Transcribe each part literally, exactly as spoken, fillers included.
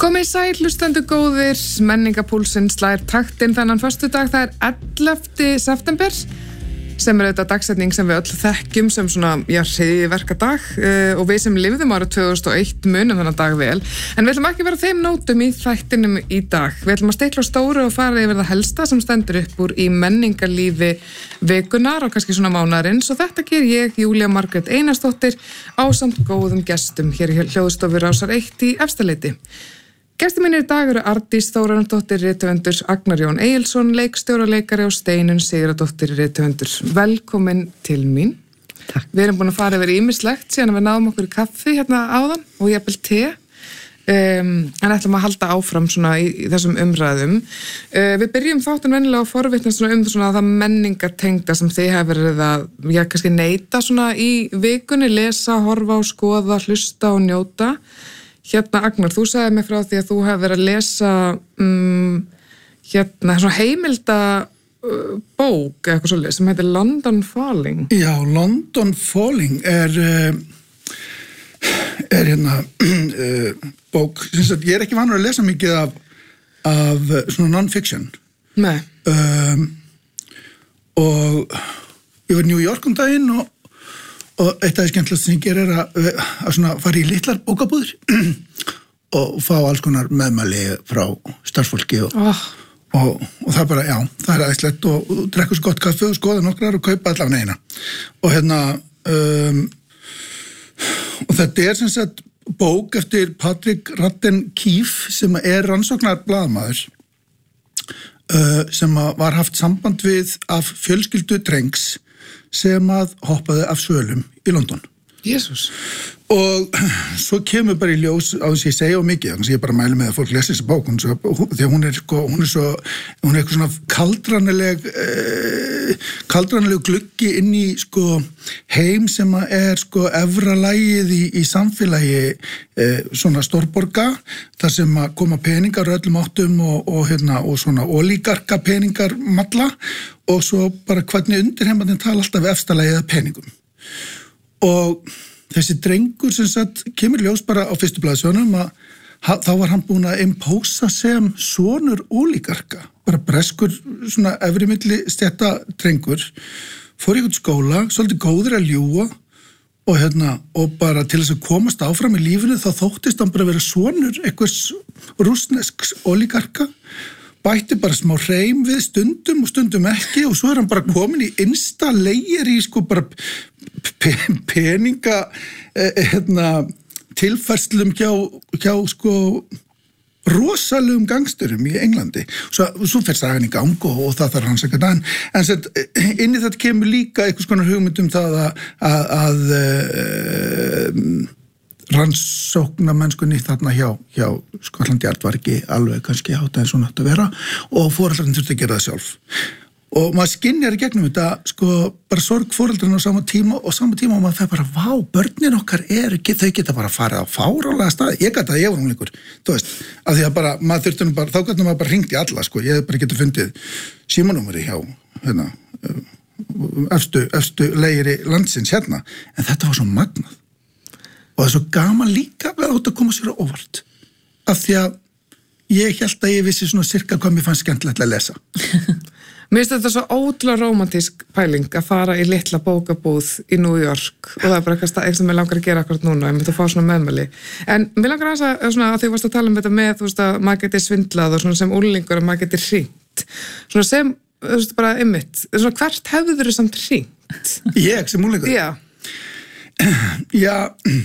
Komið sæl, hlustendur góðir, menningapúlsinn slær taktinn þennan föstudag, það er ellefta september, sem er auðvitað dagsetning sem við öll þekkjum sem svona, já, hryðjuverkadag uh, og við sem lifðum árið tvö þúsund og eitt munum þennan dag vel. En við ætlum ekki að vera þeim nótum í þættinum í dag. Við ætlum að stikla á stóru og fara yfir það helsta sem stendur upp úr í menningarlífi vikunar og kannski svona mánaðarins og þetta ger ég, Júlía Margrét Einarsdóttir, ásamt góðum gestum hér í hljóðstofu Rásar eitt í Efstaleiti. Gestir mínir í dag eru Arndís Þórarinsdóttir, rithöfundur, Agnar Jón Egilsson, leikstjóri og leikari og Steinunn Sigurðardóttir, rithöfundur. Velkomin til mín. Takk. Við erum búin að fara yfir ýmislegt síðan að við náðum okkur í kaffi hérna áðan og jafnvel te. Um, en ætlum að halda áfram svona í, í þessum umræðum. Uh, við byrjum þáttun venjulega að forvitna svona um svona það menningartengda sem þið hefur verið að, já, kannski neyta svona í vikunni, lesa, horfa og skoða, hlusta og njóta. Hérna, Agnar, þú sagði mig frá því að þú hefur verið að lesa um, hérna, svona heimilda uh, bók, eitthvað svolítið, sem heitir London Falling. Já, London Falling er, uh, er hérna uh, bók, sagt, ég er ekki vanur að lesa mikið af, af svona non-fiction. Nei. Um, og ég var í New York um daginn og og eitt af því skemmtilegast sem ég gerir er að, að svona fara í litlar bókabúðir og fá alls konar meðmæli frá starfsfólki og, oh. og, og það er bara, já, það er æðislegt og, og drekkur svo gott kaffi og skoða nokkrar og kaupa allavega eina og hérna um, og þetta er sem sagt bók eftir Patrick Radden Keefe sem er rannsóknar blaðamaður uh, sem var haft samband við af fjölskyldu drengs sem að hoppaði af svölum í London. Jesús. Og svo kemur bara í ljós á þess að ég segja og mikið, þannig að ég bara mæli með að fólk lesi þessa bók, svo, því að hún er, sko, hún er svo, hún er eitthvað svona kaldranileg, eh, kaldranileg gluggi inn í sko, heim sem er sko, efra lagið í, í samfélagi eh, svona stórborga, þar sem að koma peningar öllum áttum og, og, hérna, og svona ólígarka peningar malla og svo bara hvernig undirheimarnir tala alltaf efstalagið að peningum. Og þessi drengur sem sagt kemur ljós bara á fyrstu blaðsjónum að ha, þá var hann búin að impósa sem sonur ólígarka, bara breskur svona efri milli stjætta drengur, fór í einhvern skóla, svolítið góður að ljúga og hérna, og bara til þess að komast áfram í lífinu þá þóttist hann bara vera sonur einhvers rússnesks ólígarka, bætti bara smá hreim við stundum og stundum ekki og svo er hann bara komin í innsta leigir í sko bara pe peninga eh, hérna, tilfærslum hjá, hjá sko rosalegum gangsturum í Englandi. Svo, svo fer sagan í gang og, og það þarf hans ekkert en, en set, inn í þetta kemur líka einhvers konar hugmynd um það að, að, að uh, rannsókna mennskunni þarna hjá, hjá Skotlandi Yard var ekki alveg kannski hátta eins og nátt að vera og foreldrarnir þurfti að gera það sjálf. Og maður skynjar í gegnum þetta, sko, bara sorg foreldrarnir á sama tíma og sama tíma og maður fer bara, vá, börnin okkar er ekki, þau geta bara farið á fárálega staði. Ég gæti að ég var unglingur, þú veist, af því að bara, maður þurfti nú bara, þá gæti maður bara hringt í alla, sko, ég hef bara getið fundið símanúmeri hjá, hérna, efstu, efstu leigiri landsins hérna, en þetta var svo magnað. Og það er svo gaman líka að átt að koma sér á óvart. Af því að ég held að ég vissi svona cirka hvað mér fannst skemmtilegt að lesa. Mér finnst þetta svo ótrúlega rómantísk pæling að fara í litla bókabúð í New York og það er bara eitthvað sem ég langar að gera akkurat núna, ég myndi að fá svona meðmæli. En mér langar að það svona að þið varst að tala um þetta með, þú veist að maður geti svindlað og svona sem úlingur að maður geti hringt. Svona sem, þú veist bara ymmit, svona hvert hefur þau samt hringt? Ég sem úlingur? Já. Já,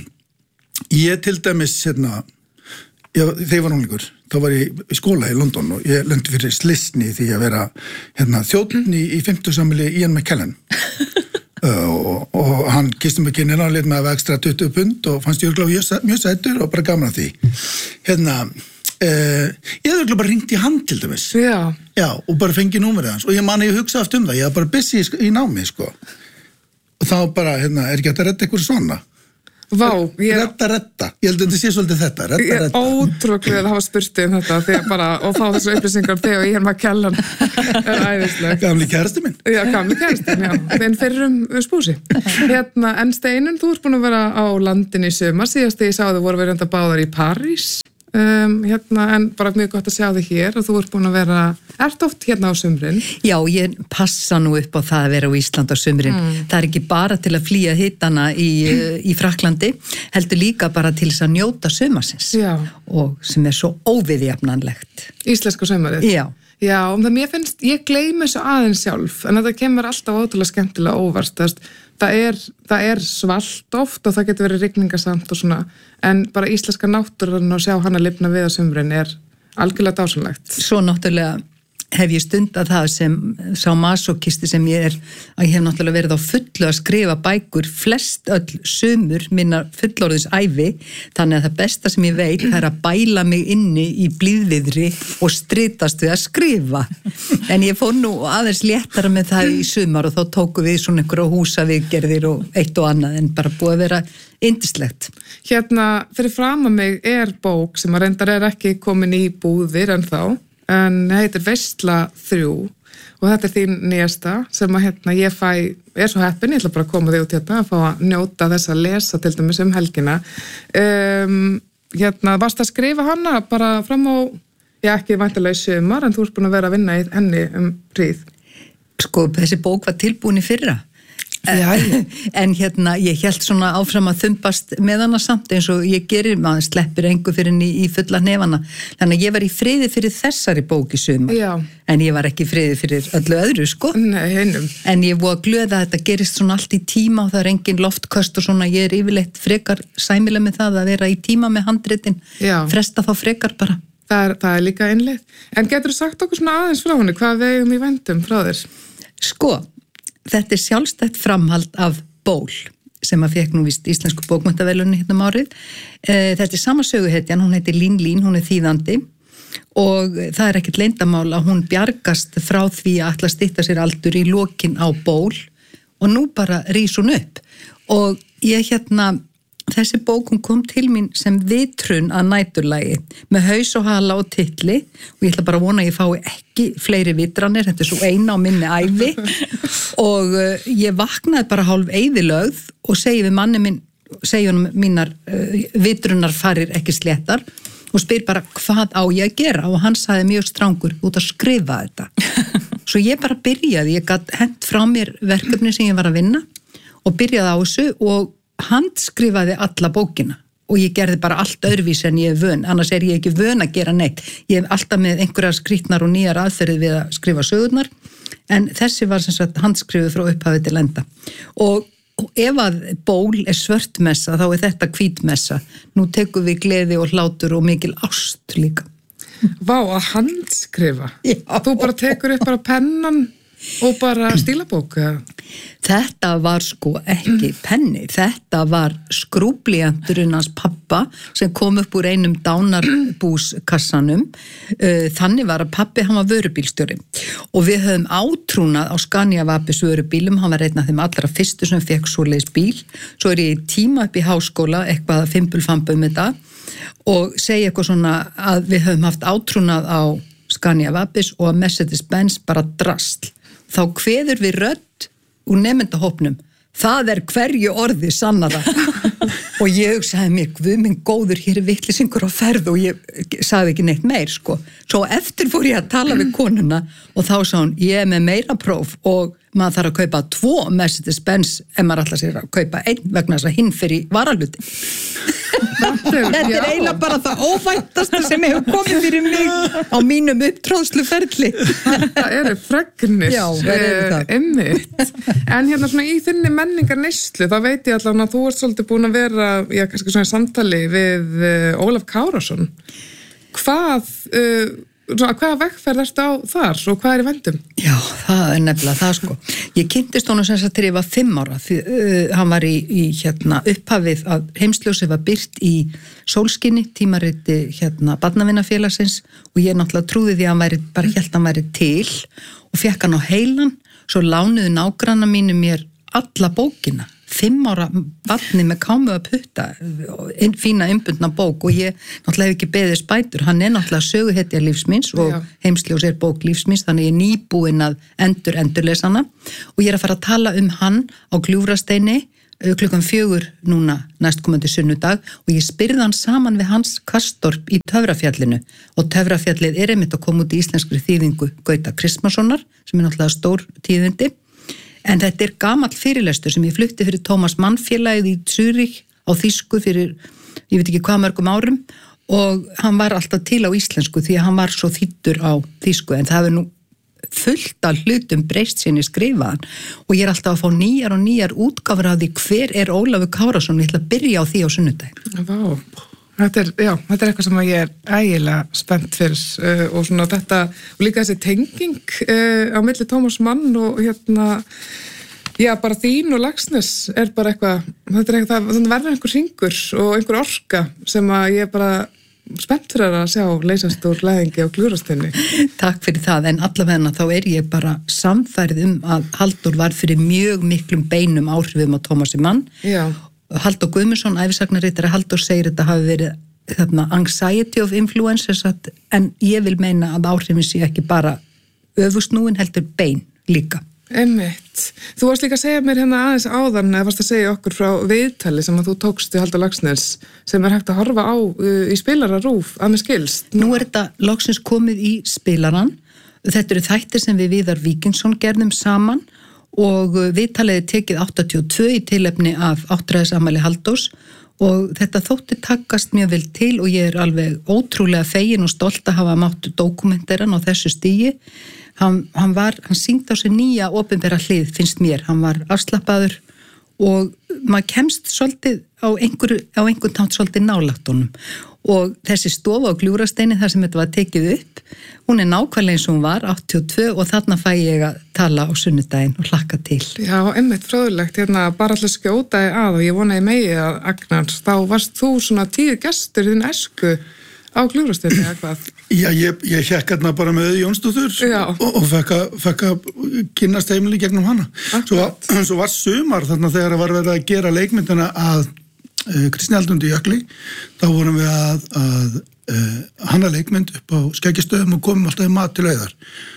ég til dæmis, hérna, ég, þegar ég var unglingur, þá var ég í skóla í London og ég lendi fyrir slisni því að vera hérna, þjóðn í, í fimmtugsafmæli Ian McKellen uh, og, og hann kisti mig kynir á lit með að ekstra tuttugu pund og fannst ég örugglega mjög sætur og bara gaman að því. Hérna, uh, ég hefði örugglega bara ringt í hann til dæmis. Já. Já, og bara fengið númerið hans og ég man að ég hugsa aftur um það, ég var bara busy í, í námi, sko. Og þá bara, hérna, er ekki hægt að redda eitthvað svona? Vá, ég... Redda, redda. Ég held að þetta sé svolítið þetta. Redda, ég redda. Ótrúlega að hafa spurt um þetta þegar bara, og fá þessu upplýsingar þegar ég er maður kellan er æðisleg. Gamli kærasti minn. Já, gamli kærasti, já. En fyrrum spúsi. Hérna, en Steinunn, þú ert búin að vera á landinu í sumar. Síðast þegar ég sá þau voru verið enda báðar í París. um, hérna, en bara mjög gott að sjá þig hér og þú ert búin að vera, ert oft hérna á sumrin? Já, ég passa nú upp á það að vera á Ísland á sumrin. Mm. Það er ekki bara til að flýja hitana í, í Frakklandi, heldur líka bara til þess að njóta sumarsins. Já. Og sem er svo óviðjafnanlegt. Íslenska sumarið? Já. Já, um það mér finnst, ég gleymi þessu aðeins sjálf, en þetta kemur alltaf ótrúlega skemmtilega óvart, það er, það er svalt oft og það getur verið rigningasamt og svona, en bara íslenska náttúran og sjá hana lifna við á sumrin er algjörlega dásamlegt. Svo náttúrulega hef ég stundað það sem sá masokisti sem ég er, að ég hef náttúrulega verið á fullu að skrifa bækur flest öll sumur minnar fullorðins ævi, þannig að það besta sem ég veit það er að bæla mig inni í blíðviðri og stritast við að skrifa. En ég fór nú aðeins léttara með það í sumar og þá tóku við svona einhverja húsaviðgerðir og eitt og annað, en bara búið að vera yndislegt. Hérna, fyrir fram að mig er bók sem að reyndar er ekki komin í búðir en þá, en heitir Veisla þrjú og þetta er þín nýjasta sem að hérna ég fæ, er svo heppin, ég ætla bara að koma þig út hérna að fá að njóta þess að lesa til dæmis um helgina. Um, hérna, varst að skrifa hana bara fram á, já ekki væntanlega í sumar, en þú ert búin að vera að vinna í henni um hríð. Sko, þessi bók var tilbúin í fyrra. Já, en hérna ég hélt svona áfram að þumbast með hana samt eins og ég gerir, maður sleppir engu fyrir henni í fulla hnefana, þannig að ég var í friði fyrir þessari bók í sumar. Já. En ég var ekki í friði fyrir öllu öðru, sko. Nei, heinum. En ég voru að glöða að þetta gerist svona allt í tíma og það er engin loftköst og svona, ég er yfirleitt frekar sæmilega með það að vera í tíma með handritin, fresta þá frekar bara. Það er, það er líka einleið. En getur þú sagt okkur svona aðeins frá henni, hvað við eigum í vendum frá þér? Sko, þetta er sjálfstætt framhald af Ból sem að fekk nú víst íslensku bókmenntaverðlaunina hérna um árið. Þetta er sama söguhetjan, hún heitir Lín Lín, hún er þýðandi og það er ekkert leyndamál að hún bjargast frá því að ætla að stytta sér aldur í lokin á Ból og nú bara rís hún upp. Og ég hérna, þessi bók hún kom til mín sem vitrun að næturlagi með haus og hala og titli og ég ætla bara að vona að ég fái ekki fleiri vitranir, þetta er svo eina á minni ævi og uh, ég vaknaði bara hálf eyðilögð og segi við manni minn, segi honum mínar uh, vitrunar farir ekki sléttar og spyr bara hvað á ég að gera og hann sagði mjög strangur út að skrifa þetta. Svo ég bara byrjaði, ég gat hent frá mér verkefni sem ég var að vinna og byrjaði á þessu og handskrifaði alla bókina og ég gerði bara allt öðruvísi en ég er vön, annars er ég ekki vön að gera neitt. Ég hef alltaf með einhverjar skrýtnar og nýjar aðferðið við að skrifa sögurnar, en þessi var sem sagt handskrifuð frá upphafi til enda. Og, og ef að Ból er svörtmessa, þá er þetta hvítmessa. Nú tekum við gleði og hlátur og mikil ást líka. Vá, að handskrifa? Já. Þú bara tekur upp bara pennan og bara stílabók? Þetta var sko ekki penni, þetta var skrúblíanturinn hans pappa sem kom upp úr einum dánarbúskassanum. Þannig var að pappi, hann var vörubílstjóri og við höfum átrúnað á Scania Vapis vörubílum, hann var einn af þeim allra fyrstu sem fekk svoleiðis bíl. Svo er ég í tíma upp í háskóla, eitthvað að fimbulfamba um þetta og segja eitthvað svona að við höfum haft átrúnað á Scania Vapis og að Mercedes-Benz bara drasl. Þá kveður við rödd úr nemendahópnum, það er hverju orði sannara. Og ég sagði mér, guð minn góður, hér er vitleysingur á ferð og ég sagði ekki neitt meir, sko. Svo eftir fór ég að tala við konuna og þá sagði hún, ég er með meira próf og maður þarf að kaupa tvo Mercedes-Benz ef maður ætlar sér að kaupa einn vegna þess að hinn fyrir varaluti. Þetta er eiginlega bara það óvæntasta sem hefur komið fyrir mig á mínum upptróðsluferli. Þetta eru fregnir. Já, það eru það. Einmitt. En hérna svona í þinni menningar neyslu, þá veit ég allavega að þú ert svolítið búin að vera, já, kannski svona samtali við uh, Ólaf Kárason. Hvað, uh, svona, hvaða vegferð ertu á þar og hvað er í vendum? Já, það er nefnilega það, sko. Ég kynntist honum sem sagt þegar ég var fimm ára, því uh, hann var í, í hérna upphafið að heimsljósið var birt í Sólskinni, tímariti hérna Barnavinnafélagsins og ég náttúrulega trúði því að hann væri, bara hélt hann væri til og fekk hann á heilan, svo lánuðu nágranna mínu mér alla bókina. Fimm ára barni með kámu að putta, fína innbundna bók og ég náttúrulega hef ekki beðið spætur, hann er náttúrulega söguhetja lífsmins og Já. Heimsljós er bók lífsmins, þannig ég er nýbúin að endur endurlesana og ég er að fara að tala um hann á Gljúfrasteini klukkan fjögur núna næstkomandi sunnudag og ég spyrði hann saman við Hans Kastorp í Töfrafjallinu og Töfrafjallið er einmitt að koma út í íslenskri þýðingu Gauta Kristmánssonar sem er náttúrulega stór tíðindi en þetta er gamall fyrirlestur sem ég flutti fyrir Thomas Mann félagið í Zürich á þýsku fyrir, ég veit ekki hvað mörgum árum og hann var alltaf til á íslensku því að hann var svo þýddur á þýsku en það hefur nú fullt af hlutum breyst sinni skrifaðan og ég er alltaf að fá nýjar og nýjar útgáfur af því hver er Ólafur Kárason, ég ætla að byrja á því á sunnudag. Vá, þetta er, já, þetta er eitthvað sem ég er ægilega spennt fyrir uh, og svona þetta, og líka þessi tenging uh, á milli Tómas Mann og hérna, já, bara þín og Laxness er bara eitthvað, þetta er eitthvað, þannig verður einhver hringur og einhver orka sem að ég bara spennt fyrir að sjá leysast úr læðingi og glúrastinni. Takk fyrir það, en allavegna þá er ég bara samfærið um að Halldór var fyrir mjög miklum beinum áhrifum á Tómasi Mann. Já. Halldór Guðmundsson, ævisagnarritari Halldór segir þetta hafi verið þarna anxiety of influence, en ég vil meina að áhrifin sé ekki bara öfusnúin heldur bein líka. Einmitt. Þú varst líka að segja mér hérna aðeins áðan eða varst að segja okkur frá viðtali sem að þú tókst í Halldór Laxness sem er hægt að horfa á uh, í spilararúf að mér skilst. Nú er þetta loksins komið í spilaran. Þetta eru þættir sem við Viðar Víkingsson gerðum saman og viðtalið er tekið áttatíu og tvö í tilefni af áttræðisamæli Halldórs og þetta þótti takast mjög vel til og ég er alveg ótrúlega fegin og stolt að hafa mátt dokumenteran á þessu stigi. Hann, hann var, hann syngdi á sig nýja opinbera hlið, finnst mér. Hann var afslappaður og maður kemst svolítið á einhver, á einhvern tátt svolítið nálægt honum. Og þessi stofa á Gljúfrasteini þar sem þetta var tekið upp, hún er nákvæmlega eins og hún var, áttatíu og tvö og þarna fæ ég að tala á sunnudaginn og hlakka til. Já, einmitt fróðlegt, hérna bara alltaf skjótaði að og ég vonaði megi að Agnars, þá varst þú svona tíu gestur í þinn æsku á Gljúfrasteini eða hvað? Já, ég, ég hekk hérna bara með Jónsdóttur og, og fekk að, fekk að kynnast heimili gegnum hana. Svo, svo var sumar þarna þegar það var verið að gera leikmyndina að uh, Kristni Aldundi Jökli, þá vorum við að, að uh, hanna leikmynd upp á Skeggistöðum og komum alltaf í mat til auðar.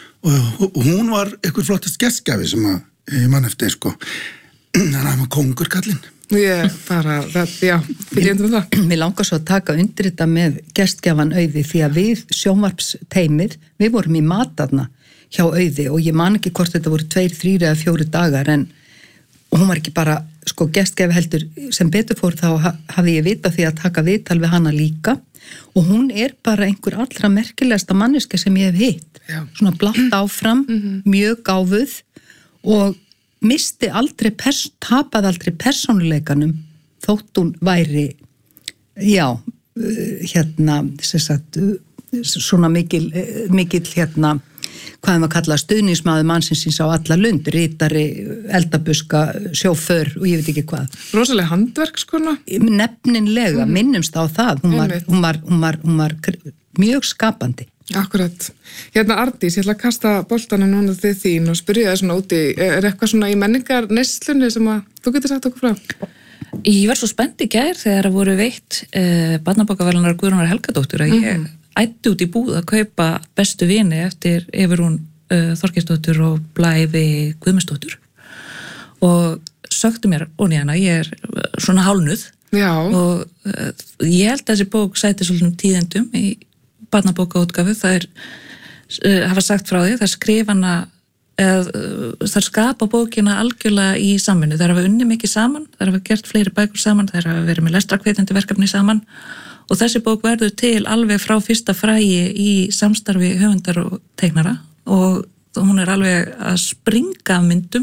Og, og hún var eitthvað flottast gestgjafi sem að ég mann eftir, sko. Þannig að hann var kongur kallinn. Ég bara, það, já, fyrir ég undir með það. Mér langar svo að taka undir þetta með gestgjafan Auði því að við sjónvarpsteimið, við vorum í matarna hjá Auði og ég man ekki hvort þetta voru tveir, þrýr eða fjóri dagar en hún var ekki bara, sko, gestgjafi heldur sem betur fór þá hafði ég vita því að taka viðtal við hana líka og hún er bara einhver allra merkilegasta manneska sem ég hef hitt. Já. Svona blátt áfram, mm-hmm. mjög gáfuð og misti aldrei, pers- tapaði aldrei persónuleikanum þótt hún væri, já, hérna, sem sagt, svona mikil, mikil, hérna, hvað er maður að kalla stuðningsmaður mannsins síns á alla lund, ritari, eldabuska, sjóför og ég veit ekki hvað. Rosalega handverkskona? Nefninlega, mm. minnumst á það, hún var, hún var, hún var, hún var mjög skapandi. Akkurat. Hérna Ardís, ég ætla að kasta boltana núna til þín og spyrja það svona úti, er eitthvað svona í menningar neyslunni sem að þú getur sagt okkur frá? Ég var svo spennt í gær þegar það voru veitt uh, barnabókaverðlanar Guðrúnar Helgadóttur að ég mm-hmm. ætti út í búð að kaupa bestu vini eftir Evrún uh, Þorkelsdóttur og Blæfi Guðmundsdóttur og söktu mér onni hana, ég er uh, svona hálnuð. Já. Og uh, ég held að þessi bók sæti svolítið tíðendum í barnabókaútgáfu, það er uh, hafa sagt frá því, það skrifana eða uh, það skapa bókina algjörlega í samvinnu, það hafa unni mikið saman, það hafa gert fleiri bækur saman, það hafa verið með lestrakveitandi verkefni saman og þessi bók verður til alveg frá fyrsta fræi í samstarfi höfundar og teiknara og hún er alveg að springa af myndum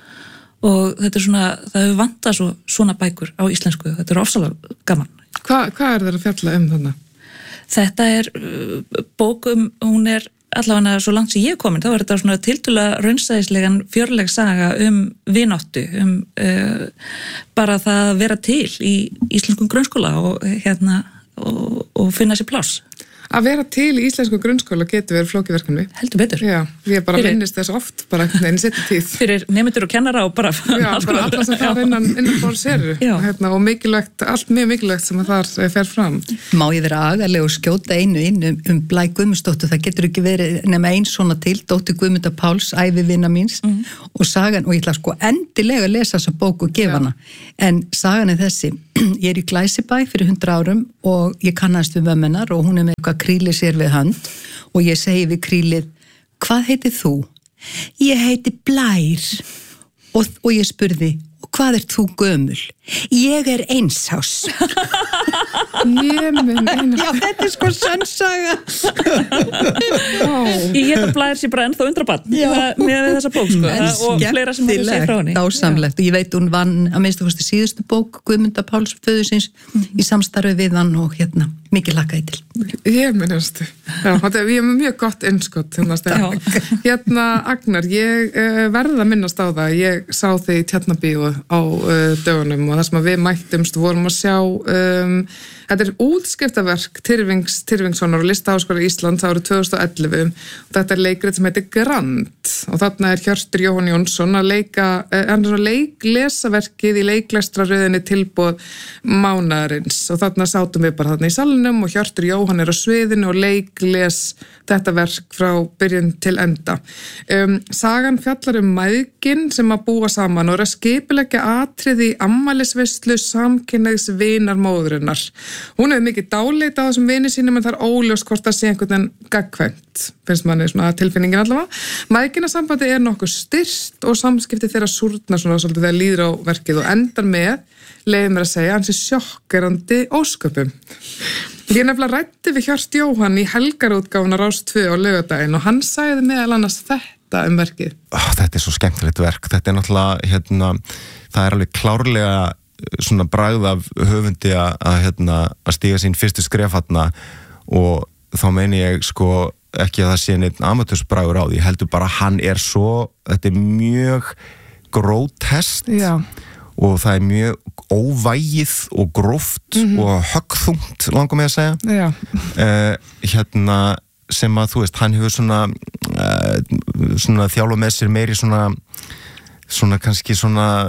og þetta er svona, það hefur vantað svo, svona bækur á íslensku, þetta er ofsalega gaman. Hva, hvað er það að fjalla um þarna? Þetta er bókum, hún er allavega svo langt sem ég er komin, þá er þetta svona tiltölulega raunsæðislegan fjörleg saga um vináttu, um uh, bara það að vera til í íslenskum grunnskóla og, hérna, og, og finna sér pláss. að vera til í íslensku grunnskóla getur verið flókið verkefni. Heldur betur. Já, ég bara Fyrir- minnist þess oft, bara einhvern veginn setja tíð. Fyrir nemendur og kennara og bara... Já, bara alla sem þar innan, innan bórs eru. Já. Hérna, og mikilvægt, allt mjög mikilvægt sem að þar eh, fer fram. Má ég vera agaleg og skjóta einu inn um, um Blæ Guðmundsdóttur, það getur ekki verið nema einn svona til, dóttir Guðmundar Páls, ævivinna míns Mhm. og sagan, og ég ætla sko endilega að lesa þessa bók og gefa hana, en sagan er þessi, ég er í Glæsibæ fyrir hundra árum og ég kannast við mömmunar og hún er með eitthvað kríli sér við hönd og ég segi við krílið, hvað heitir þú? Ég heiti Blær og, og ég spurði, og hvað ert þú gömul? Ég er einsás. Ég mun einu. Já, þetta er sko sannsaga. Ég get að Blær sér bara ennþá undrabann með þessa bók sko, það, og fleira sem hefur segið frá henni. Dásamlegt, og ég veit hún vann að minnstu fórstu síðustu bók Guðmundar Páls föðusins í samstarfi við hann og hérna, mikið lakaði til. Ég minnast. Já, þetta er ég er með mjög gott innskott hérna, Stefán. Hérna, Agnar, ég uh, verða að minnast á það. Ég sá þig í Tjarnabíu á uh, dögunum og það sem að við mættumst vorum að sjá um, þetta er útskriftaverk Tyrfings Tyrfingssonar og Listaháskóla Íslands árið tvö þúsund og ellefu og þetta er leikrit sem heitir Grand og þarna er Hjörtur Jóhann Jónsson að leika, uh, hann er að leiklesa verkið í leiklestraröðinni tilboð mánaðarins og þarna sátum við bara þarna í salnum og Hjörtur Jóhann er á sviðinu og leikles þetta verk frá byrjun til enda. Um, sagan fjallar um mæðgin sem að búa saman og er að skipuleggja atriði í ammælisveislu samkynhneigðs vinar móðurinnar. Hún hefur mikið dáleita á þessum vini sínum en það er óljós hvort það sé einhvern veginn gagnkvæmt, finnst manni svona tilfinningin allavega. Mæðginasambandi er nokkuð styrst og samskipti þeirra súrna svona svolítið þegar líður á verkið og endar með, leiðir mér að segja, hans er sjokkerandi ósköpum. Ég nefnilega ræddi við Hjört Jóhann í helgarútgáfuna Rás tvö á laugardaginn og hann sagði meðal annars þetta um verkið. Oh, þetta er svo skemmtilegt verk. Þetta er náttúrulega, hérna, það er alveg klárlega svona bragð af höfundi að, að, hérna, að stíga sín fyrstu skref þarna og þá meini ég sko ekki að það sé neitt amatörsbragur á því, heldur bara hann er svo, þetta er mjög grótest. Já. Og það er mjög óvægið og gróft mm -hmm. og höggþungt, langar mig að segja. Já. Uh, hérna sem að, þú veist, hann hefur svona, uh, svona þjálfa með sér meiri svona, svona kannski svona,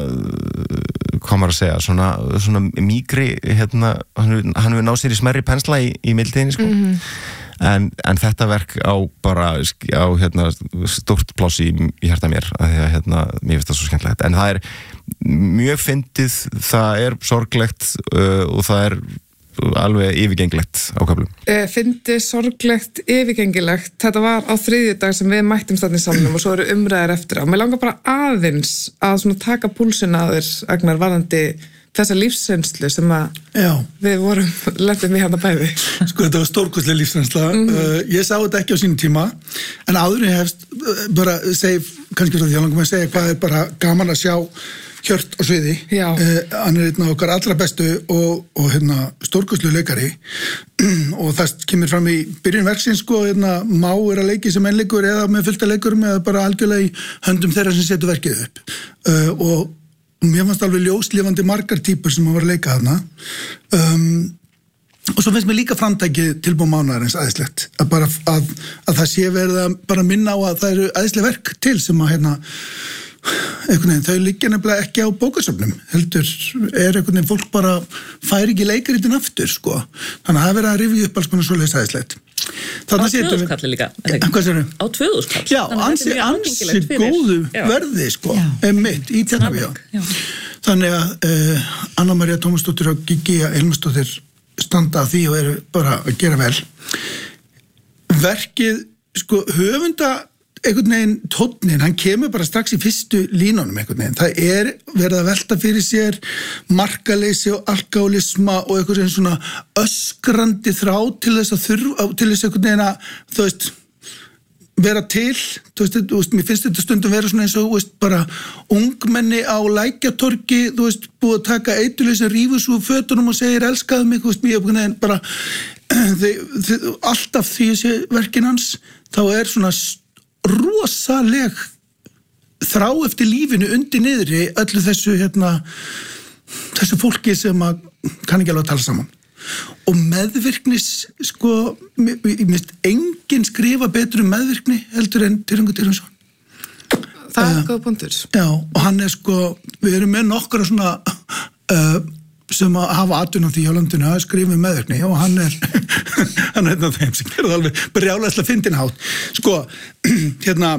uh, hvað maður að segja, svona, svona mýgri, hérna, hann, hann hefur náð sér í smerri pensla í, í mildinni, sko. Mm -hmm. En, en þetta verk á bara á hérna, stórt pláss í, í hjarta mér að því að hérna, mér finnst það svo skemmtilegt en það er mjög fyndið, það er sorglegt uh, og það er alveg yfirgengilegt á köflum. E, fyndið, sorglegt, yfirgengilegt þetta var á þriðjudag sem við mættum þarna í salnum og svo eru umræðar eftir á. Mér langar bara aðeins að svona taka púlsinn að þér, Agnar, varðandi þessa lífsreynslu sem að Já. við vorum lendum í hérna bæði. Sko þetta var stórkostlega lífsreynsla. Mm -hmm. uh, ég sá þetta ekki á sínum tíma en áður ég hefst uh, bara segi, kannski frá því að langum að segja hvað er bara gaman að sjá Hjört á sviði. Já. Uh, hann er einn af okkar allra bestu og, og hérna, stórkostlega leikari og það kemur fram í byrjun verksins sko, hérna, má er að leiki sem einleikur eða með fullta leikurum eða bara algjörlega í höndum þeirra sem setur verkið upp uh, og mér fannst alveg ljóslifandi margar típur sem að vera að leika þarna um, og svo finnst mér líka framtækið tilbúið mánaðarins æðislegt að, bara, að, að það sé verið að bara minna á að það eru æðislega verk til sem að hérna, einhvern veginn, þau liggja nefnilega ekki á bókasöfnum heldur er einhvern veginn fólk bara fær ekki leikaritin aftur sko, þannig að það verið að rifja upp alls konar svoleiðis æðislegt. Á tvöðuskalli líka. Hvað sér þau? Á tvöðuskalli. Já, ansi, ansi góðu verði sko, emitt í Tjarnabíu. Þannig að uh, Anna María Tómasdóttir og Gígja Elmarsdóttir standa að því og eru bara að gera vel. Verkið, sko, höfunda einhvern veginn tónnin, hann kemur bara strax í fyrstu línunum einhvern veginn. Það er verið að velta fyrir sér markaleysi og alkoholisma og einhvern veginn svona öskrandi þrá til þess að þurfa, til þess einhvern veginn að, þú veist, vera til, þú veist, þú veist, mér finnst þetta stundum vera svona eins og, þú veist, bara ungmenni á Lækjatorgi, þú veist, búið að taka eituleysi rífus úr fötunum og segir elskaðu mig, þú veist, mér einhvern veginn bara þið, þið, alltaf því þessi verkin hans, þá er svona rosaleg þrá eftir lífinu undir niðri öllu þessu hérna þessu fólki sem að kann ekki alveg að tala saman og meðvirknis sko, ég myndst enginn skrifa betur um meðvirkni heldur en Tyrfingur Tyrfingsson. Það er uh, góð punktur. Já, og hann er sko, við erum með nokkra svona uh, sem að hafa atvinna því á landinu að skrifa um meðvirkni og hann er hann er einn af þeim sem gerði alveg brjálæðslega fyndinn hátt. Sko, hérna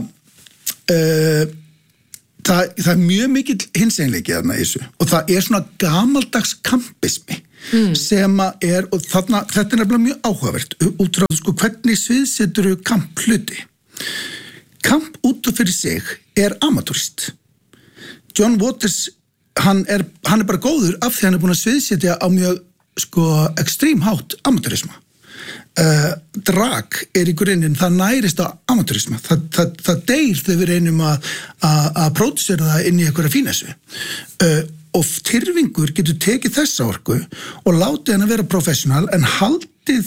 uh, það, það er mjög mikill hinseinleiki þarna í þessu og það er svona gamaldags kampismi mm. sem að er, og þarna, þetta er nefnilega mjög áhugavert út frá sko hvernig sviðsetur kamp hluti. Kamp út af fyrir sig er amatúrist. John Waters, hann er, hann er bara góður af því hann er búin að sviðsetja á mjög sko ekstrím hátt amatúrisma. Uh, drag er í grunninn, það nærist á amatúrisma. Það, það, það deyr þegar við reynum að að pródusera það inn í einhverja fínessu. Uh, og Tyrfingur getur tekið þessa orku og látið hann að vera professional en haldið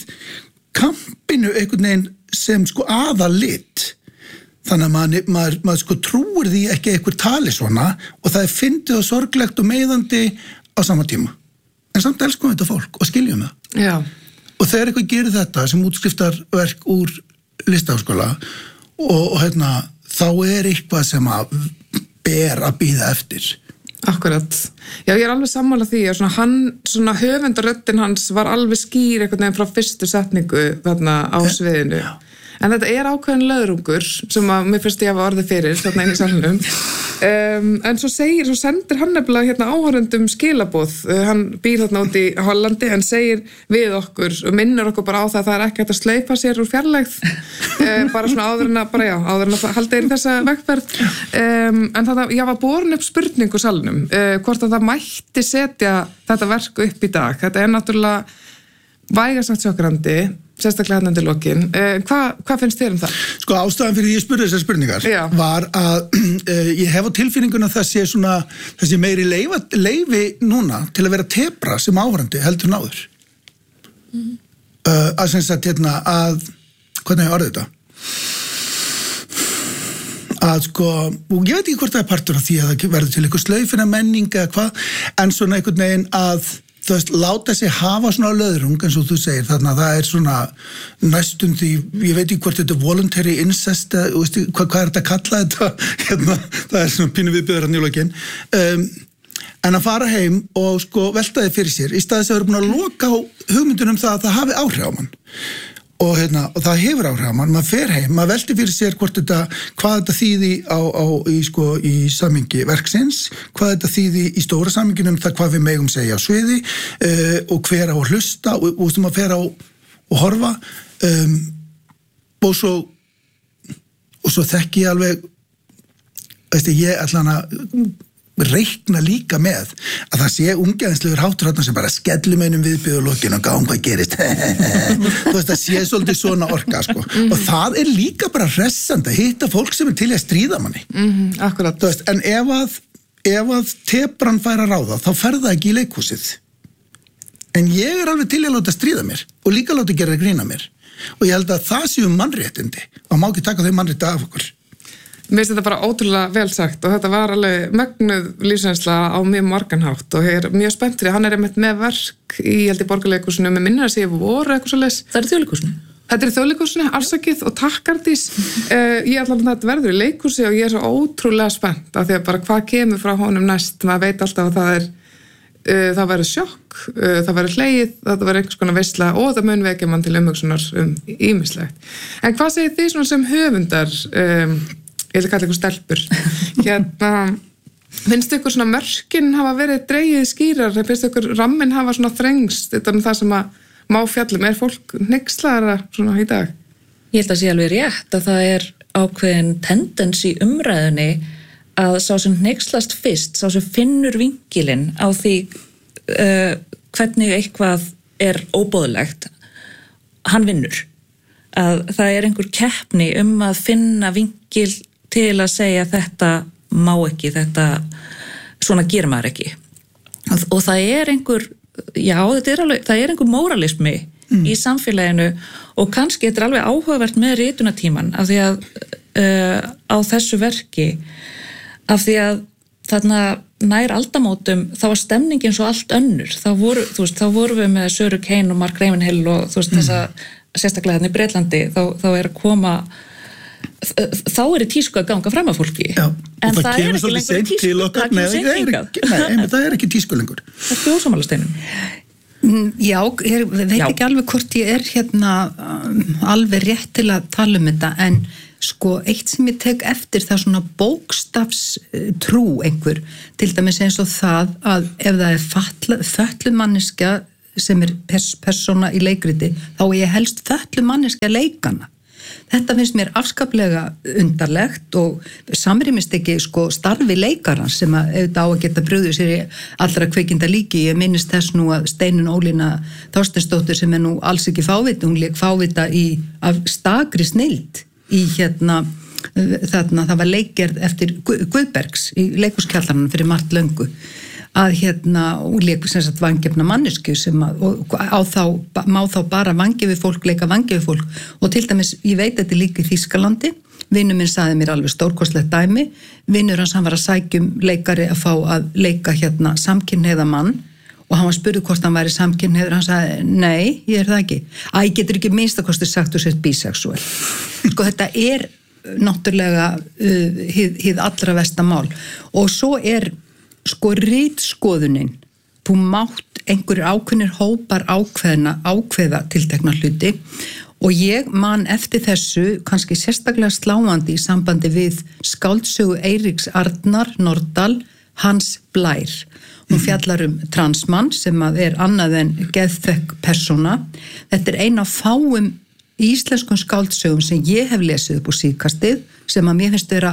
kampinu einhvern veginn sem sko aðalit. Þannig að maður, maður, maður sko trúir því ekki eitthvað tali svona og það er fyndið og sorglegt og meiðandi á sama tíma. En samt elskum við þetta fólk og skiljum það. Já. Og þegar eitthvað gerir þetta sem útskriftarverk úr listaháskóla og, og hérna, þá er eitthvað sem að ber að bíða eftir. Akkurat. Já, ég er alveg sammála því að svona hann, svona höfundaröddin hans var alveg skýr einhvern veginn frá fyrstu setningu þarna á sviðinu. Já. En þetta er ákveðin löðrungur sem að mér finnst ég að hafa orðið fyrir þarna inn í salnum. Um, en svo segir, svo sendir hann nefnilega hérna áhorfendum skilaboð. Uh, hann býr þarna út í Hollandi, hann segir við okkur og minnir okkur bara á það að það er ekki hægt að slaufa sér úr fjarlægð. Uh, bara svona áður en að, bara já, áður en að halda inn þessa vegferð. Um, en þannig að ég var borin upp spurningu salnum, uh, hvort að það mætti setja þetta verk upp í dag. Þetta er náttúrulega vægast sagt sjokkrandi, sérstaklega hérna undir lokin. Eh, hvað hva finnst þér um það? Sko ástæðan fyrir því ég spurði þessar spurningar Já. var að uh, ég hef á tilfinninguna að það sé svona þessi meiri leifa, leifi núna til að vera tebra sem áhorfandi heldur náður. Mm. Uh, að sem sagt hérna að, hvernig ég orðið þetta? Að sko, og ég veit ekki hvort það er partur af því að það verður til eitthvað slaufina menninga eða hvað, en svona einhvern veginn að þú veist, láta sig hafa svona löðrung eins og þú segir, þarna það er svona næstum því, ég veit ekki hvort þetta er voluntary incest, eða, veist, hvað, hvað er þetta að kalla þetta, hérna, það er svona pínu viðbjöður að nýlokkin, um, en að fara heim og sko velta þið fyrir sér, í staðis að vera búin að loka á hugmyndunum það að það hafi áhrif á mann. Og, hérna, og það hefur áhrif á mann, maður fer heim, maður velti fyrir sér hvort þetta, hvað þetta þýði á, á, í, sko, í samingi verksins, hvað þetta þýði í stóra saminginum, það hvað við megum segja á sviði uh, og hver á að hlusta og, og sem að fer á og horfa um, og svo og svo þekki ég alveg veist ég, ég allan að reikna líka með að það sé ungæðinslegur háttur þarna sem bara skellum einum viðbjóð og lokin og gáum hvað gerist þú veist það sé svolítið svona orka sko. Mm-hmm. Og það er líka bara hressandi að hitta fólk sem er til að stríða manni. Mm-hmm, akkurat. Þú veist, en ef að ef að tebran fær að ráða þá fer það ekki í leikhúsið en ég er alveg til að láta stríða mér og líka láta gera grína mér og ég held að það séu mannréttindi og má ekki taka þau mannrétti af okkur. Mér finnst þetta bara ótrúlega vel sagt og þetta var alveg mögnuð lífsreynsla á mjög marganhátt og ég er mjög spennt fyrir hann er einmitt með verk í held í Borgarleikhúsinu með minnir að sé voru eitthvað svo leys. Það er Þjóðleikhúsinu? Þetta er Þjóðleikhúsinu, afsakið og takk Ardís. Uh, ég ætla að þetta verður í leikhúsi og ég er svo ótrúlega spennt af því að bara hvað kemur frá honum næst, maður veit alltaf að það er uh, það verður sjokk, uh, það verður hlegið, það verður einhvers konar veisla og það mun vekja mann til umhugsunar um ýmislegt. En hvað segir þið svona sem höfundar um, ég vil kalla ykkur stelpur hérna, finnst ykkur svona mörkin hafa verið dreigið skýrar, finnst ykkur rammin hafa svona þrengst, þetta er það sem að má fjallum, er fólk hneykslaðara svona í dag? Ég held að sé alveg rétt að það er ákveðin tendens í umræðunni að sá sem hneykslast fyrst, sá sem finnur vinkilinn á því uh, hvernig eitthvað er óboðlegt, hann vinnur. Að það er einhver keppni um að finna vinkil til að segja þetta má ekki, þetta svona gerir maður ekki. Og það er einhver, já, þetta er alveg, það er einhver móralismi mm. í samfélaginu og kannski þetta er alveg áhugavert með ritunatíman af því að uh, á þessu verki af því að þarna nær aldamótum þá var stemningin svo allt önnur þá voru, þú veist, þá vorum við með Söru Kane og Mark Ravenhill og þú veist mm. þessa sérstaklega þarna í Bretlandi þá, þá er að koma þá er í tísku að ganga fram að fólki Já, en það, það er ekki lengur í tísku okkar, nei, það, er ekki, nei, einmitt, það er ekki tísku lengur Það er ósammála Steinunn Já, ég veit Já. ekki alveg hvort ég er hérna um, alveg rétt til að tala um þetta en sko, eitt sem ég tek eftir það svona bókstafs trú einhver, til dæmis eins og það að ef það er fötluð manneskja sem er pers persóna í leikriti, þá er ég helst fötluð manneskja leikana. Þetta finnst mér afskaplega undarlegt og samrýmist ekki sko starfi leikarans sem að auðvitað á að geta brugðið sér í allra kveikynda líki. Ég minnist þess nú að Steinunn Ólína Þorsteinsdóttir sem er nú alls ekki fávita, hún lék fávita í af stakri snilld í hérna þarna, það var leikgerð eftir Guðbergs í leikhúskjallaranum fyrir margt löngu að hérna, og leikur sem sagt vangefna mannesku sem að, og á þá, má þá bara vangefi fólk, leika vangefi fólk og til dæmis, ég veit þetta líka í Þýskalandi, vinur minn saði mér alveg stórkostlegt dæmi, vinur hans hann var að sækjum leikari að fá að leika hérna samkynhneigða mann og hann var spurður hvort hann væri samkynhneigður, hann sagði, nei, ég er það ekki. Æ, getur ekki minnstakosti sagt þú sért bisexual. Sko þetta er náttúrulega uh, hið, hið allra versta mál og svo er sko ritskoðunin, þú mátt einhverjir ákveðnir hópar ákveðna, ákveða tiltekna hluti og ég man eftir þessu kannski sérstaklega sláandi í sambandi við skáldsögu Eiríks Arnar Nordal, Hans Blær. Hún fjallar um transmann sem að er annað en geðþekk persóna. Þetta er ein af fáum íslenskum skáldsögum sem ég hef lesið upp á síðkastið sem að mér finnst vera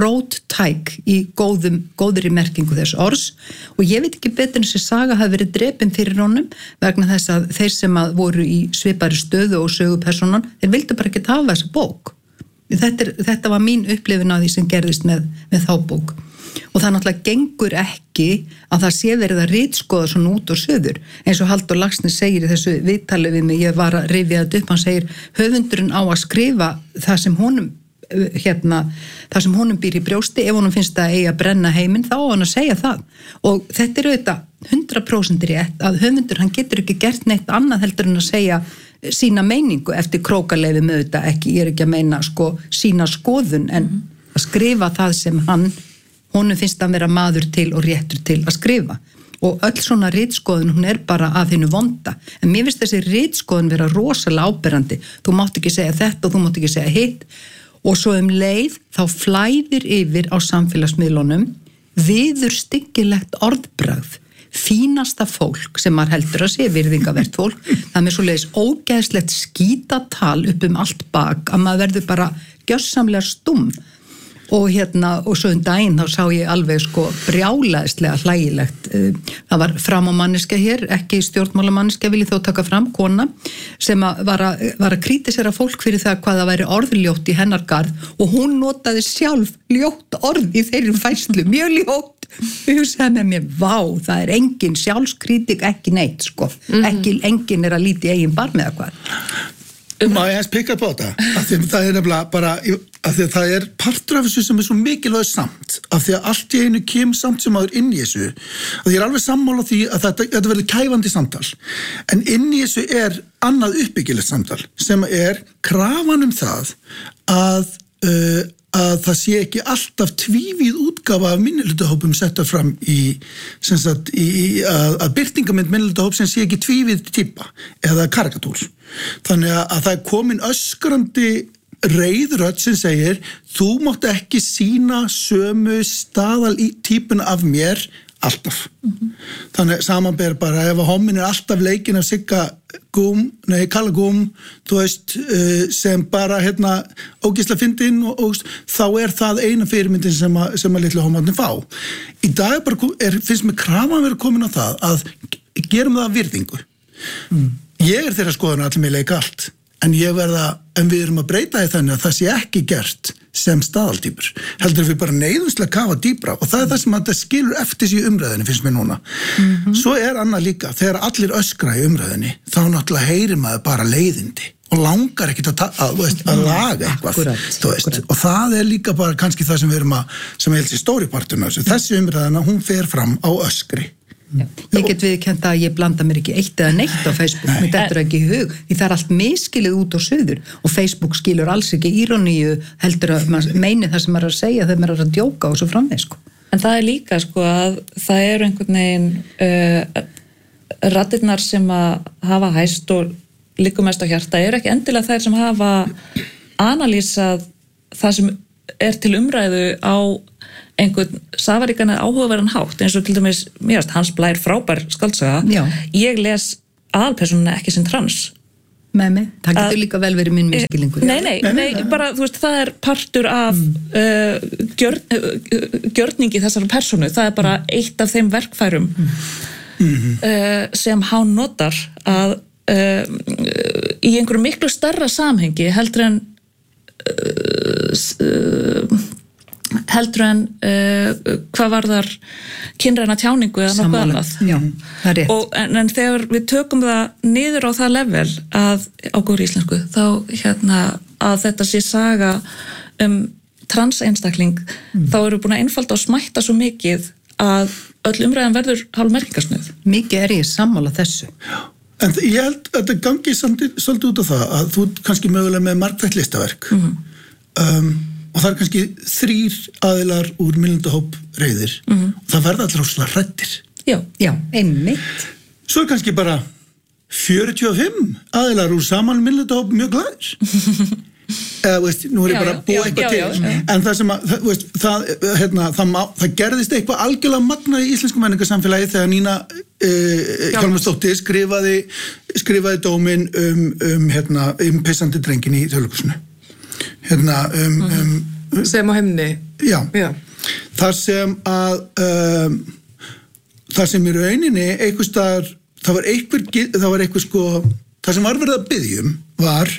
róttæk í góðum, góðri merkingu þess orðs og ég veit ekki betur en þessi saga hafi verið drepin fyrir honum vegna þess að þeir sem að voru í svipari stöðu og sögupersonan, þeir vildu bara ekki hafa þessa bók. Þetta, er, þetta var mín upplifun af því sem gerðist með, með þá bók. Og það náttúrulega gengur ekki að það sé verið að ritskoða svona út og söður. Eins og Halldór Laxness segir í þessu viðtali við mig, ég var að rifja þetta upp, hann segir höfundurinn á að skrifa það sem honum hérna, það sem honum býr í brjósti, ef honum finnst að eigi að brenna heiminn, þá á hann að segja það. Og þetta er auðvitað hundrað prósent rétt að höfundur, hann getur ekki gert neitt annað heldur en að segja sína meiningu eftir krókaleifi með þetta ekki, ég er ekki að meina sko sína skoðun en að skrifa það sem hann honum finnst að vera maður til og réttur til að skrifa og öll svona ritskoðun hún er bara að þínu vonda en mér finnst þessi ritskoðun vera rosalega áberandi, þú mátt ekki segja þetta og þú mátt ekki segja hitt og svo um leið þá flæðir yfir á samfélagsmiðlunum viðurstyggilegt orðbragð fínasta fólk sem maður heldur að sé virðingavert fólk, það með svoleiðis ógeðslegt skítatal upp um allt bak að maður verður bara gjörsamlega stumm og hérna, og svo um daginn þá sá ég alveg sko brjálæðislega hlægilegt, það var framámanniska hér, ekki stjórnmálamanniska vil ég þó taka fram, kona sem að var að, var að krítisera fólk fyrir það hvað það væri orðljótt í hennar garð og hún notaði sjálf ljótt orð í þeirri fæslu, mjög ljótt og hugsaði með mér, vá, það er engin sjálfskrítik, ekki neitt sko mm-hmm. ekki, engin er að líti eigin barm eða hvað Má ég aðeins pikka upp á þetta, af því að það er nefnilega bara, af því að það er partur af þessu sem er svo mikilvæg samt, af því að allt í einu kem samt sem aður inn í þessu, og ég er alveg sammála því að þetta, þetta verður kæfandi samtal, en inn í þessu er annað uppbyggilegt samtal, sem er krafan um það að, uh, að það sé ekki alltaf tvívíð útgáfa af minnihlutahópum setta fram í, sem sagt, í að, að birtingamind minnihlutahóp sem sé ekki tvívíð típa eða karikatúr. Þannig að það er komin öskrandi reiðrödd sem segir þú mátt ekki sína sömu staðal í típuna af mér alltaf. Mm-hmm. Þannig samanber bara ef að hommin er alltaf leikinn af Sigga Gúm, nei, Kalla Gúm, þú veist, uh, sem bara hérna ógeðslega fyndin og, og þá er það eina fyrirmyndin sem að, sem að litlu hommarnir fá. Í dag er bara, er, finnst mér krafan að vera komin á það að gerum það virðingu. Mm. Ég er þeirra skoðun að allir mig leika allt, en ég verða, en við erum að breyta því þannig að það sé ekki gert sem staðaldýpur. Heldur við bara neyðumslega kafa dýpra og það er það sem að það skilur eftir sig í umræðinni, finnst mér núna. Mm-hmm. Svo er annað líka, þegar allir öskra í umræðinni, þá náttúrulega heyrir maður bara leiðindi og langar ekkit að, ta- að, þú veist, að laga eitthvað Akkúrat, þú veist, og það er líka bara kannski það sem við erum að, sem ég held sér stóri parturinn af þessu, þessi umræðana, hún fer fram á öskri. Já. Ég get viðurkennt að ég blanda mér ekki eitt eða neitt á Facebook, mér dettur ekki í hug því það er allt miskilið út og suður og Facebook skilur alls ekki íróníu heldur að maður meini það sem maður er að segja þegar maður er að djóka og svo framvegis sko. En það er líka sko að það eru einhvern veginn uh, raddirnar sem að hafa hæst og liggur mest á hjarta eru ekki endilega þær sem hafa analýsað það sem er til umræðu á einhvern safaríkan eða áhugaverðan hátt eins og til dæmis, mér veist, Hans Blær frábær skáldsaga, Já. ég les aðalpersónuna ekki sem trans Með mig, það getur líka vel verið minn miskilingur. Nei, nei, nei, nei, bara, þú veist, það er partur af mm. uh, gjör, uh, gjörningi þessar persónu, það er bara eitt af þeim verkfærum mm. uh, sem hann notar að uh, í einhverju miklu stærra samhengi heldur en uh, uh, heldur en uh, hvað var þar kynræna tjáningu eða nokkuð annað. Já, það er rétt. Og, en, en þegar við tökum það niður á það level að á góðri íslensku þá hérna að þetta sé saga um trans einstakling mm. þá eru búin að einfalda og smætta svo mikið að öll umræðan verður hálf merkingarsnöð. Mikið er ég sammála þessu. En ég held að þetta gangi svolítið út á það að þú kannski mögulega með margvætt listaverk mm. um og það er kannski þrýr aðilar úr millendahóp reyðir mm-hmm. og það verða allir óslega hrættir. Já, já, einmitt. Svo er kannski bara fjörutíu og fimm aðilar úr saman millendahóp mjög glæðir. Eða, veist, nú er ég já, bara að búa eitthvað já, til. já, já. En það sem að, það, veist, það, hérna, það, það, það gerðist eitthvað algjörlega magnað í íslensku menningarsamfélagi þegar Nína uh, Hjálmarsdóttir skrifaði, skrifaði dóminn um, um, hérna, um pissandi drengin í Þjóðleikhúsinu. Hérna um, um sem á heimni já, já. þar sem að um, þar sem í rauninni einhvers staðar, það var einhver það var einhver sko, það sem var verið að biðjum var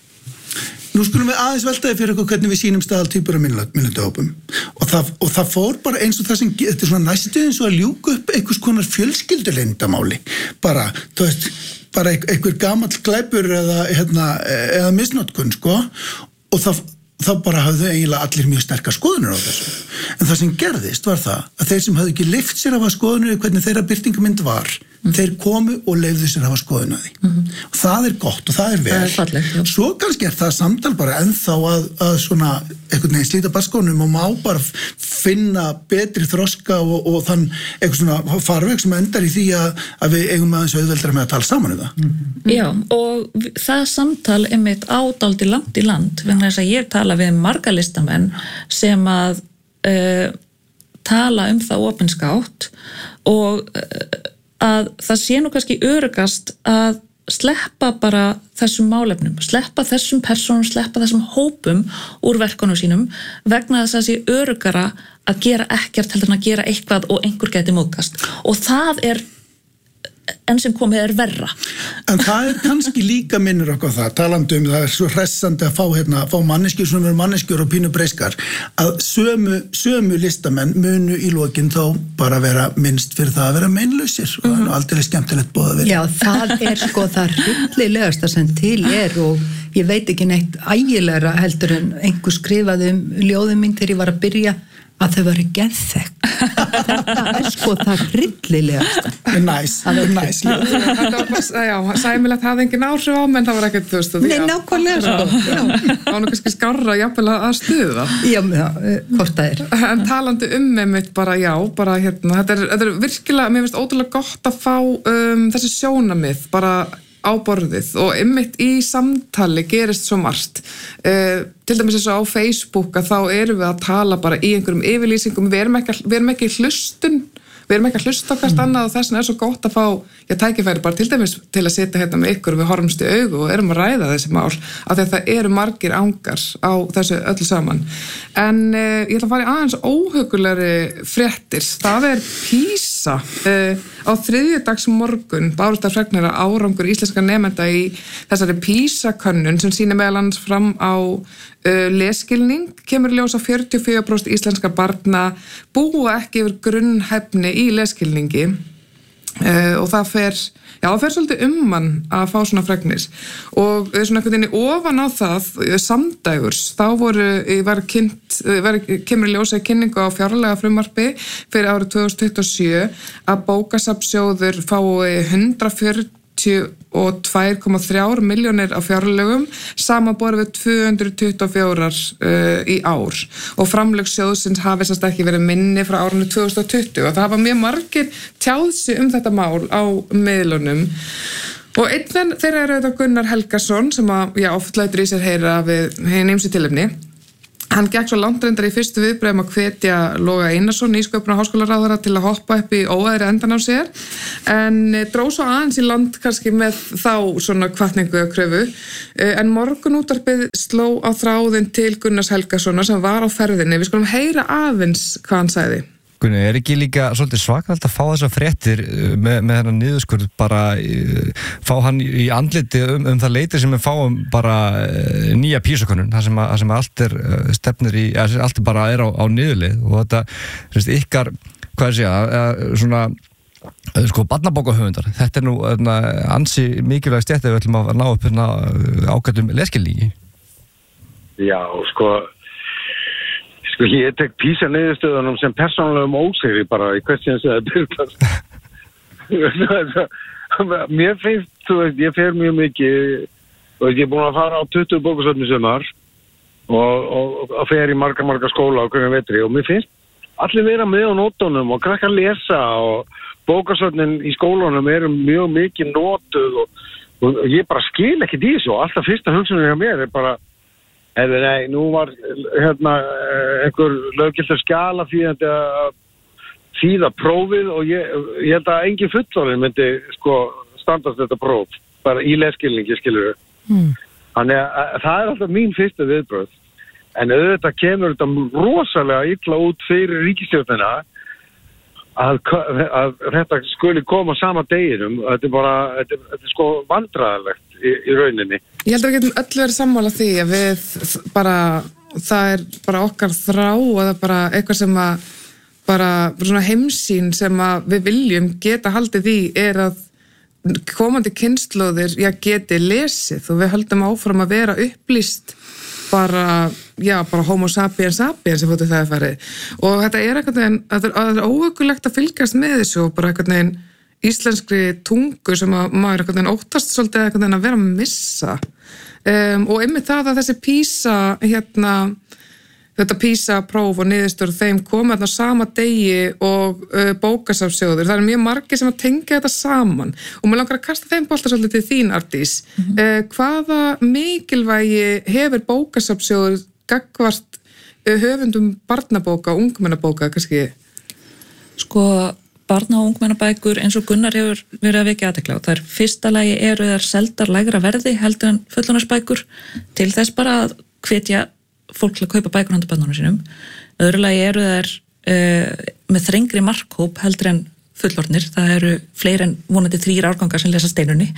nú skulum við aðeins veltaði fyrir okkur hvernig við sýnum staðaltýpur af millendahópum og það, og það fór bara eins og það sem þetta er svona næstu eins og að ljúka upp einhvers konar fjölskylduleyndamáli bara, þú veist, bara einhver gamall glæpur eða, hérna, eða misnotkun sko og það, það bara hafðu eiginlega allir mjög sterkar skoðunir á þessu. En það sem gerðist var það að þeir sem hafðu ekki leyft sér að hafa skoðunir hvernig þeirra birtingamynd var, mm. þeir komu og leyfðu sér að hafa skoðun á því. Mm. Og það er gott og það er vel. Það er fallegt, svo kannski er það samtal bara ennþá að, að svona einhvern veginn slíta basskónum og má bara finna betri þroska og, og þann eitthvað svona farveg sem endar í því að, að við eigum aðeins auðveldra með að tala saman um það. Mm. Já, og það samtal einmitt ádáldi langt í land, vegna þess að ég tala við marga listamenn sem að uh, tala um það opinskátt og uh, að það sé nú kannski öruggast að sleppa bara þessum málefnum, sleppa þessum persónum, sleppa þessum hópum úr verkunum sínum vegna þess að það sé öruggara að gera ekkert heldur en að gera eitthvað og einhver geti móðgast og það er enn sem komið er verra. En það er kannski líka minnur okkur það, talandi um það er svo hressandi að fá, hérna, fá manneskjur sem eru manneskjur og pínu breyskar, að sömu, sömu listamenn munu í lokin þá bara vera minnst fyrir það að vera meinlausir og það er aldrei skemmtilegt búið að vera. Já, það er sko það hryllilegasta sem til er og ég veit ekki neitt ægilegra heldur en einhver skrifaði um ljóðum mín þegar ég var að byrja að þau varu geðþekk. Þetta er sko það hryllilegasta. Næs, það er næs. Þetta var bara, já, sæmilegt hafði engin áhrif á, menn það var ekkert, þú veist. Nei, nákvæmlega sko. Það var nú kannski skárra jafnvel að stuða. Já, já, hvort það er. En talandi um með mitt bara, já, bara hérna, þetta er, þetta er virkilega, mér finnst ótrúlega gott að fá um, þessi sjónamið, bara á borðið og einmitt í samtali gerist svo margt. Uh, til dæmis eins og á Facebook að þá erum við að tala bara í einhverjum yfirlýsingum, við erum ekki, við erum ekki hlustun, við erum ekki að hlusta hvert mm. annað og þess vegna er svo gott að fá, já, tækifæri bara til dæmis til að sitja hérna með ykkur og við horfumst í augu og erum að ræða þessi mál, af því að það eru margir angar á þessu öllu saman. En uh, ég ætla að fara í aðeins óhugulegri fréttir, það er PISA. Uh, á þriðjudags morgun bárust þær fregnir að árangur íslenska nemenda í þessari PISA-könnun sem sýnir meðal annars fram á uh, lesskilning, kemur í ljós að fjörutíu og fjögur prósent íslenska barna búa ekki yfir grunnhæfni í lesskilningi. Uh, og það fer, já það fer svolítið um mann að fá svona fregnir og svona einhvern veginn ofan á það samdægurs, þá voru var kynnt, var, kemur í ljósa í kynningu á fjárlega frumvarpi fyrir árið tvö þúsund tuttugu og sjö að bókasafnssjóður fái hundrað fjörutíu og tvö komma þrjár milljónir á fjárlögum samanborið við tvö hundruð tuttugu og fjögur uh, í ár og framlög sjóðsins hafi sérst ekki verið minni frá árinu tvö þúsund tuttugu og það hafa mjög margir tjáð sig um þetta mál á miðlunum og einn þeirra er auðvitað Gunnar Helgason sem að, já, oft lætur í sér heyra við hinn ýmsu tilefni. Hann gekk svo langt reyndar í fyrstu viðbröðum að hvetja Loga Einarsson, nýsköpunar háskólaráðherra, til að hoppa upp í óæðri endan á sér, en dró svo aðeins í land kannski með þá svona hvatningu að kröfu. En Morgunútvarpið sló á þráðinn til Gunnars Helgasonar sem var á ferðinni. Við skulum heyra aðeins hvað hann sagði. Gunni, er ekki líka svolítið svakalt að fá þessar fréttir með, með hennar niðurskurð bara fá hann í andliti um, um það leiti sem við fáum bara nýja písakönnun, það sem, að, sem að allt er stefnir í, allt er bara er á, á niðurlið og þetta, þessi, ykkar, hvað er það, svona sko barnabókahöfundar, þetta er nú ansi mikilvæg stjætt ef við ætlum að ná upp hérna ágætum leskilningi. Já, sko Sko, ég tek písa niðurstöðunum sem persónulegum ósigri bara í hvert sem það byrjast. Mér finnst, þú veist, ég fer mjög mikið, þú veist, ég er búin að fara á tuttugu bókasöfn í sumar og, og, og fer í marga, marga skóla á hverjum vetri og mér finnst allir vera með á nótunum og krakka lesa og bókasöfnin í skólunum eru mjög mikið nótuð og, og ég bara skil ekki því svo. Alltaf fyrsta hugsunin hjá mér er bara eða nei, nú var hérna einhver löggiltur skjala því að þýða prófið og ég, ég held að engin fullorðin myndi sko standast þetta próf, bara í leskilningi skilur við. Mm. Þannig að það er alltaf mín fyrsta viðbröð. En auðvitað kemur þetta rosalega illa út fyrir ríkisstjórnina að, að þetta skuli koma sama deginum. Þetta er bara, þetta, þetta er sko vandræðalegt í, í rauninni. Ég held að við getum öll verið sammála því að við bara, það er bara okkar þrá og það er bara eitthvað sem að bara svona heimsýn sem að við viljum geta haldið í er að komandi kynslóðir já, geti lesið og við höldum áfram að vera upplýst bara, já, bara homo sapiens sapiens sem fóttu það að farið og þetta er eitthvað en það er óhugulegt að fylgjast með þessu og bara eitthvað en íslenskri tungu sem að maður eitthvað en óttast svolítið eitthvað en að vera að missa um, og einmitt það að þessi PISA hérna, þetta PISA-próf og niðurstöður þeim koma þarna sama degi og uh, bókasafnssjóður, það er mjög margir sem að tengja þetta saman og maður langar að kasta þeim bolta svolítið til þín, Arndís mm-hmm. uh, hvaða mikilvægi hefur bókasafnssjóður gagnvart uh, höfundum barnabóka og ungmennabóka kannski? Sko barna- og ungmennabækur eins og Gunnar hefur verið að vekja athygli á. Það er fyrsta lagi eru þær seldar lægra verði heldur en fullorðinsbækur til þess bara að hvetja fólk til að kaupa bækur handa börnunum sínum. Öðru lagi eru þær uh, með þrengri markhóp heldur en fullorðnir. Það eru fleiri en vonandi þrír árgangar sem lesa Steinunni.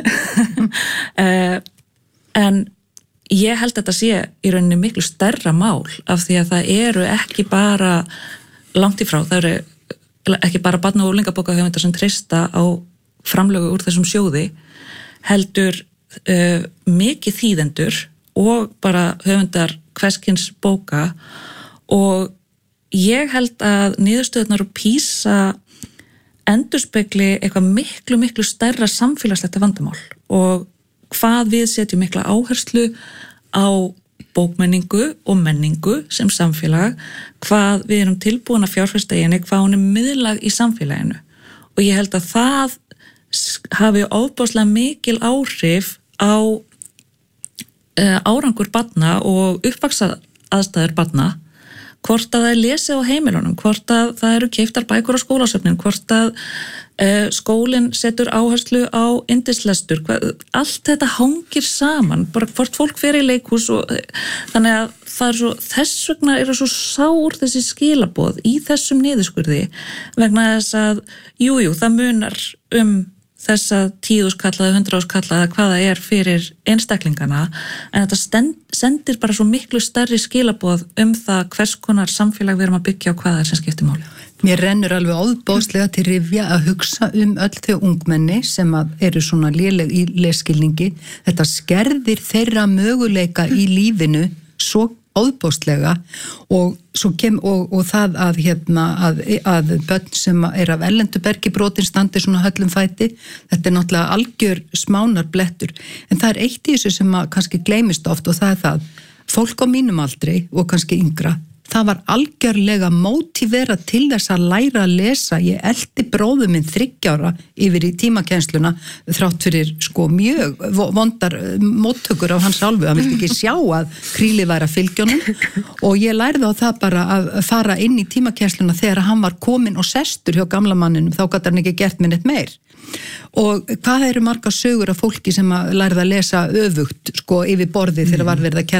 uh, en ég held að þetta sé í rauninni miklu stærra mál af því að það eru ekki bara langt í frá, það eru ekki bara barna- og unglingabókahöfundar sem treysta á framlögu úr þessum sjóði heldur uh, mikið þýðendur og bara höfundar hverskins bóka og ég held að niðurstöðunar og PISA endurspegli eitthvað miklu miklu stærra samfélagslegt vandamál og hvað við setjum mikla áherslu á bókmenningu og menningu sem samfélag, hvað við erum tilbúin að fjárfesta í henni, hvað hún er miðlag í samfélaginu og ég held að það hafi ofboðslega mikil áhrif á uh, árangur barna og uppvaxta aðstæður barna, hvort að það er lesið á heimilunum, hvort að það eru keyptar bækur á skólasöfnin, hvort að uh, skólinn setur áherslu á yndislestur, allt þetta hangir saman, bara hvort fólk fer í leikhús og uh, þannig að það er svo, þess vegna eru svo sár þessi skilaboð í þessum niðurskurði vegna þess að, jújú, jú, það munar um þessa tíðuskallaða, hundraðuskallaða, hvað það er fyrir einstaklingana, en þetta stend, sendir bara svo miklu stærri skilaboð um það hvers konar samfélag við erum að byggja og hvað það er sem skiptir máli. Mér rennur alveg óðbóðslega til rifja að hugsa um öll þau ungmenni sem að eru svona léleg í leskilningi. Þetta skerðir þeirra möguleika í lífinu svo óðbóðslega og, kem, og, og það að, hérna, að, að börn sem er af erlendu bergi brotin standi svona höllum fæti, þetta er náttúrulega algjör smánar blettur. En það er eitt í þessu sem að kannski gleymist oft og það er það, fólk á mínum aldri og kannski yngra, það var algjörlega mótivera til þess að læra að lesa. Ég eldi bróðu minn þriggja ára yfir í tímakennsluna þrátt fyrir sko mjög vondar móttökur af hans álfu. Hann vildi ekki sjá að kríli væri að fylgjónum og ég lærði á það bara að fara inn í tímakennsluna þegar hann var kominn og sestur hjá gamla manninum, þá gat hann ekki gert minn eitt meir. Og hvað eru margar sögur af fólki sem að lærði að lesa öfugt sko yfir borði þegar var verið að kenna